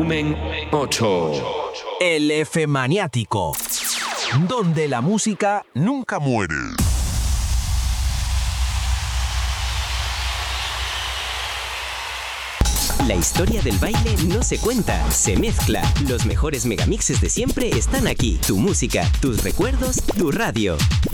Volumen 8. El F Maniático, donde la música nunca muere. La historia del baile no se cuenta, se mezcla. Los mejores megamixes de siempre están aquí. Tu música, tus recuerdos, tu radio.